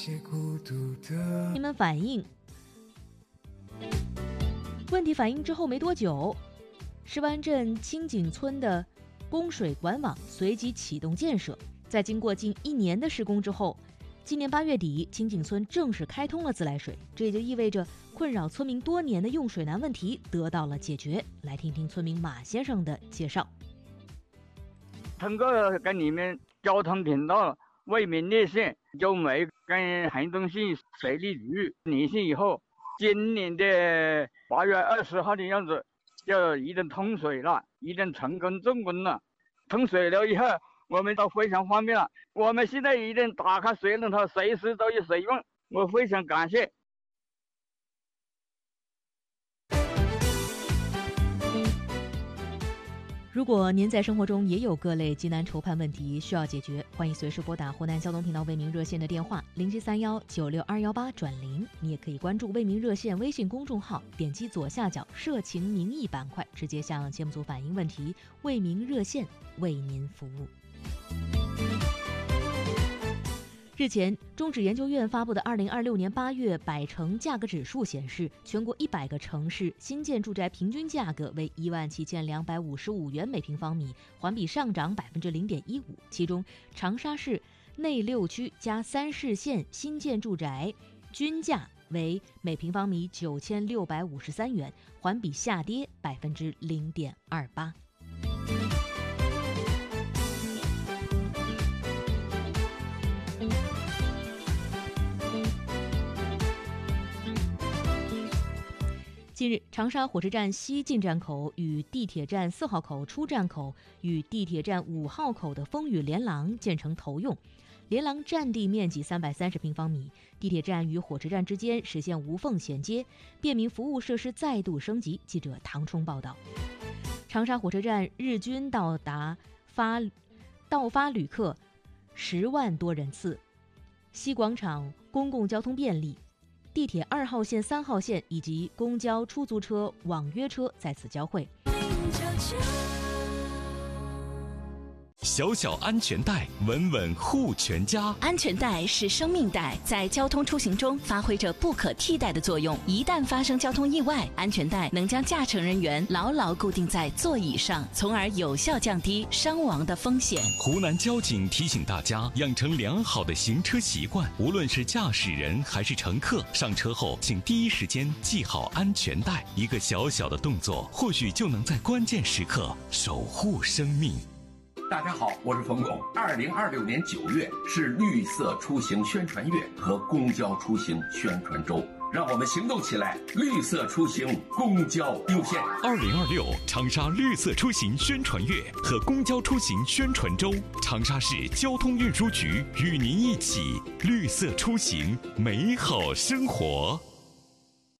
你们反映问题反映之后没多久，石湾镇清井村的供水管网随即启动建设。在经过近1年的施工之后，今年8月底，清井村正式开通了自来水，这也就意味着困扰村民多年的用水难问题得到了解决。来听听村民马先生的介绍。 通过跟你们交通频道为民热线就没跟衡东县水利局联系以后，今年的8月20号的样子就已经通水了，已经成功动工了。通水了以后，我们都非常方便了。我们现在已经打开水龙头，随时都有水用，我非常感谢。 如果您在生活中也有各类急难愁盼问题需要解决，欢迎随时拨打湖南交通频道为民热线的电话0731962218转0。你也可以关注为民热线微信公众号，点击左下角社情民意板块，直接向节目组反映问题，为民热线为您服务。日前，中指研究院发布的2026年8月百城价格指数显示，全国100个城市新建住宅平均价格为17255元每平方米，环比上涨0.15%。其中，长沙市内6区加3市县新建住宅均价为每平方米9653元，环比下跌0.28%。近日，长沙火车站西进站口与地铁站4号口出站口与地铁站5号口的风雨连廊建成投用，连廊占地面积330平方米，地铁站与火车站之间实现无缝衔接，便民服务设施再度升级。记者唐冲报道。长沙火车站日均到发旅客10万多人次，西广场公共交通便利，地铁2号线、3号线以及公交、出租车、网约车在此交汇。 小小安全带，稳稳护全家。 安全带是生命带，在交通出行中发挥着不可替代的作用。一旦发生交通意外，安全带能将驾乘人员牢牢固定在座椅上，从而有效降低伤亡的风险。 湖南交警提醒大家，养成良好的行车习惯，无论是驾驶人还是乘客，上车后请第一时间系好安全带。一个小小的动作，或许就能在关键时刻守护生命。 大家好，我是冯巩。2026年9月是绿色出行宣传月和公交出行宣传周，让我们行动起来，绿色出行公交优先。 2026长沙绿色出行宣传月和公交出行宣传周，长沙市交通运输局与您一起绿色出行，美好生活。